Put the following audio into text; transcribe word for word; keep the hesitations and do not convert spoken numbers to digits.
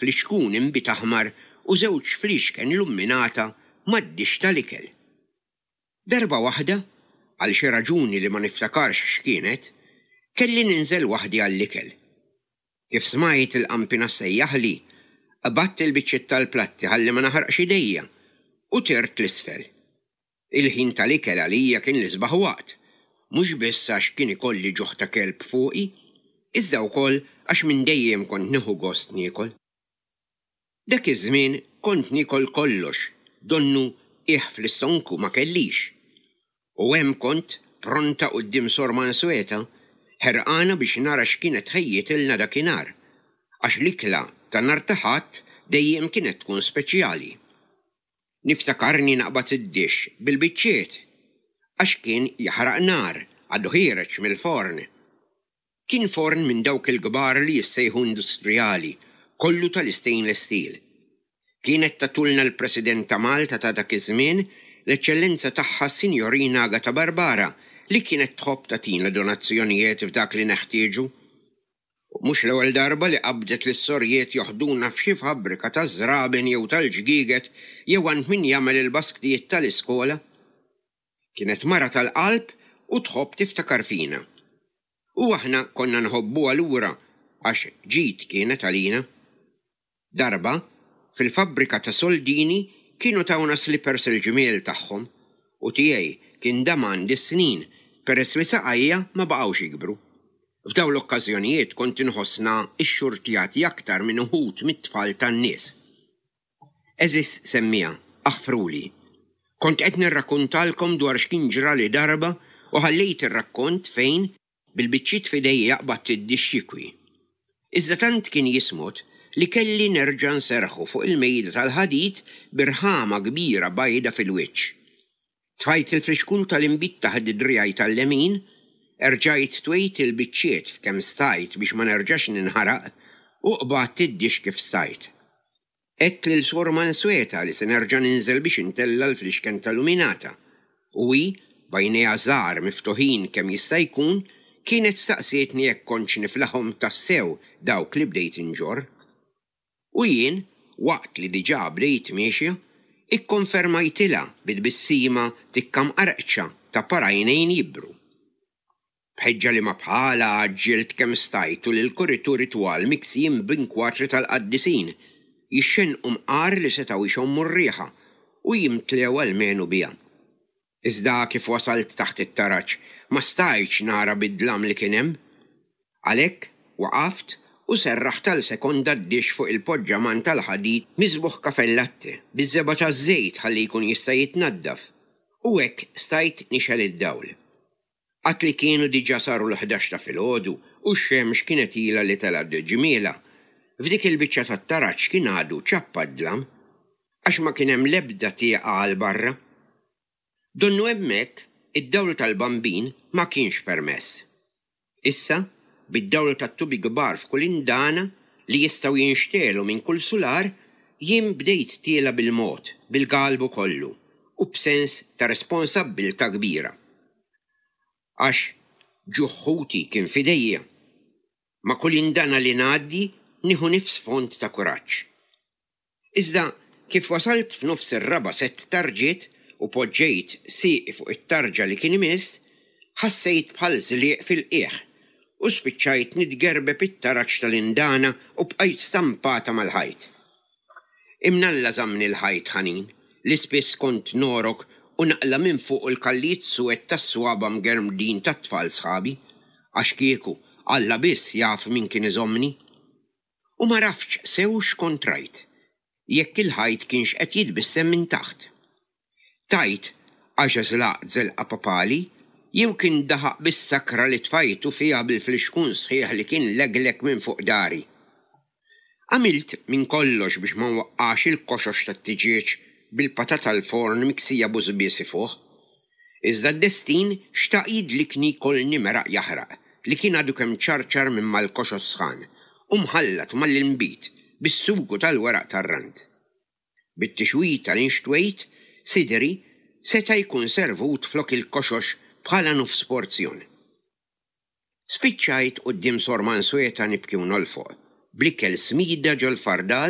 fliexkun imbit aħmar u żewġ fliexken illuminata mad-dix tal-ikel. Darba waħda, għal xi raġuni li ma niftakarx x'kienet, kelli ninżel waħdi għall-ikel. Kif smajt il-qampina sejjaħ li, qabatt il-biċċiet tal-platti ħalli ma naħraqx idejja u tirt l-isfel. Il-ħin tal-ikel għalija kien l-isbaħ waqt, mhux biss għax kien ikolli ġuħ ta' kelb fuqi, iżda wkoll għax minn dejjem kont nieħu gost niekol. Dak iż-żmien kont nikol kollox, donnu iħ fl-istonku ma kellix. U hemm kont pronta quddiem Sor Mansweta, ħerqana biex nara x'kienet ħejjitilna dakinhar, għax l-ikla ta' nhar ta' Ħadd dejjem kienet tkun speċjali. Niftakarni naqbad id-dix bil-biċċiet, għax kien jaħraq nar għadu ħireġ mill-forn. Kien forn minn dawk il-kbar li jissejħu industrijali, kollu tal-stainless steel. Kienet tatulna l-President ta' Malta ta' dak iż-żmien l-eċċellenza tagħha Sinjorina Agata Barbara li kienet tħobb tatina donazzjonijiet f'dak li neħtieġu. Mhux l-ewwel darba li qabdet lis-sorjiet joħduna f'xi fabbrika ta' żraben jew tal-ġgiget jew għand min jagħmel il-basktijiet tal-iskola. Kienet mara tal-qalb u tħobb tiftakar fina. U aħna konna nħobbuha lura għax ġid kienet għalina. Darba, fil-fabbrika ta' Soldini kienu tawna slippers il-ġmiel tagħhom u tiegħi kien daman dis-snin peress li saqajja ma baqgħux jikbru. F'daw l-okkażjonijiet kont inħossna x-xurtjati aktar minn uħud mit-tfal tan-nies. Eżis semmija, aħfruli. Kont qed nirrakkuntalkom dwar x'kien ġra li darba u ħallejt ir-rakkont fejn bil-biċċiet f'idejja jaqbad id-dixxikwi. Iżda tant kien jismut li kelli nerġa' nserħu fuq il-mejda tal-ħadid birħama kbira bajda fil-wiċċ. Tfajt il-frixkun tal-imbit taħt id-drijaj tal-lemin, erġajt twejt il-biċċiet f'kemm stajt biex ma nerġax ninħaraq u qbad id-dix kif stajt. Qed lil Sor Mansweta li se nerġa' ninżel biex intella l-friexken tal-luminata u hi bajnejha żgħar miftuħin kemm jista' jkun kienet staqsietni jekk kontx niflahom tassew dawk li bdejt inġor. U jien, waqt li diġà bdejt miexja, ikkonfermajtilha bil-bissima tikkam qarqċa ta' parajnejn jibru. Bħeġġa li ma bħala ġilt kemm stajtu lil kurituri twal miksijin b'inkwatri tal-qaddisin, jixxenqu mqar li setgħu jxommu r-rieħa u jimtlew għalmenu biha. Iżda kif wasalt taħt it-taraġġ ma stajtx nara bid-dlam li kien hemm. Għalhekk waqaft u serraħ tal-sekonda d-dix fuq il-poġġaman tal-ħadid miżbuħ kafellatti biż-żeba taż-żejt ħalli jkun jista' jitnaddaf u hekk stajt nixel id-dawl. Qatt li kienu diġà saru l-ħdax ta' filgħodu u x-xemx kienet ilha li telgħad ġmiela, f'dik il-biċċa tat-taraġġ kien għadu ċappa d-dlam għax ma kien hemm l-ebda tieqa għal barra. Donnu hemmhekk id-dawl tal-bambin ma kienx permess. Issa, bid-dawl tat-tubi kbar f'kull indana li jistgħu jinxtelu minn kull sular, jien bdejt tiela bil-mod, bil-qalbu kollu, u b'sens ta' responsabbilta kbira. Għax ġuħħuti kien fidejja. Ma kull indana li ngħaddi nieħu nifs font ta' kuraġġ. Iżda kif wasalt f'nofs ir-raba sett tarġiet u poġġejt sieqi fuq it-tarġa li kien imiss, ħassejt bħal żlieq fil-qiegħ u spiċċajt nitgerbeb it-taraġġ tal-indana u bqajt stampata mal-ħajt. Imnalla żammni l-ħajt ħanin li spiss kont norok u naqla minn fuq il-kalliet suwed tas-swaba mgermdin tat-tfal sħabi, għax kieku Alla biss jaf min kien iżommni. U ma rafx sew x'kont rajt, jekk il-ħajt kienx qed jitbissem minn taħt. Tajt għax żlaq żelqa papali, jew kien daħaq bis-sakra li tfajtu fiha bil-fliexkun sħiħ li kien leglek minn fuq dari. Għamilt minn kollox biex ma nwaqqax il-koxox tat-tiġieġ bil-patata tal-forn miksija bużbiesi fuq. Iżda d-destin xtaq jidlikni kolni meraq jaħraq li kien għadu kemm ċarċar minn mal-koxos sħan u mħallat mal-imbit bis-sugu tal-weraq tar-rand. Bit-tixwit tal-inxtwejt, sidri seta' jkun servut flok il-koxox bħala nofs porzjon. Spiċċajt quddiem Sor Mansweta nibki u nolfoq, blikkel smida ġol fardal